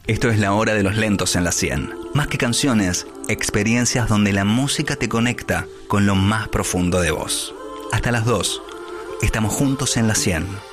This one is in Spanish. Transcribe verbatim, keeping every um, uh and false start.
Esto es La Hora de los Lentos en la cien. Más que canciones, experiencias donde la música te conecta con lo más profundo de vos. Hasta las dos. Estamos juntos en la cien.